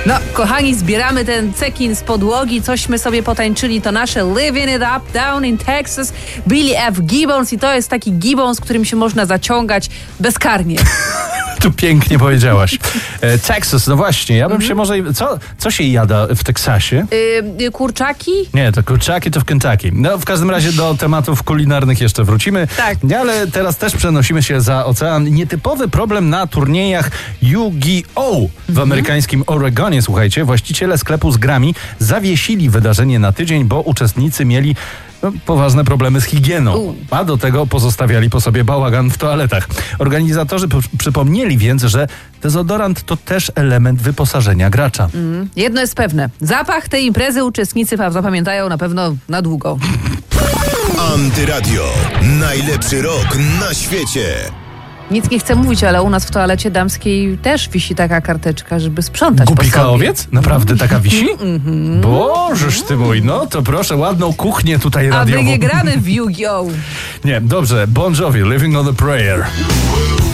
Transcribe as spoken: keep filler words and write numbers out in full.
No, kochani, zbieramy ten cekin z podłogi, cośmy sobie potańczyli, to nasze Living It Up Down in Texas, Billy F. Gibbons i to jest taki Gibbons, którym się można zaciągać bezkarnie. Tu pięknie powiedziałaś. E, Texas, no właśnie, ja bym mm-hmm. się może... Co, co się jada w Teksasie? Yy, kurczaki? Nie, to kurczaki to w Kentucky. No w każdym razie do tematów kulinarnych jeszcze wrócimy. Tak. Ale teraz też przenosimy się za ocean. Nietypowy problem na turniejach Yu-Gi-Oh! W amerykańskim Oregonie, słuchajcie, właściciele sklepu z grami zawiesili wydarzenie na tydzień, bo uczestnicy mieli no, poważne problemy z higieną, U. a do tego pozostawiali po sobie bałagan w toaletach. Organizatorzy p- przypomnieli więc, że dezodorant to też element wyposażenia gracza. Mm. Jedno jest pewne. Zapach tej imprezy uczestnicy zapamiętają na pewno na długo. Antyradio. Najlepszy rok na świecie. Nic nie chcę mówić, ale u nas w toalecie damskiej też wisi taka karteczka, żeby sprzątać Głupika po sobie. owiec? Naprawdę taka wisi? Mm-hmm. Bożeż ty mój, no to proszę, ładną kuchnię tutaj radiową. A my nie gramy w Yu-Gi-Oh! Nie, dobrze, Bon Jovi, Living on a Prayer.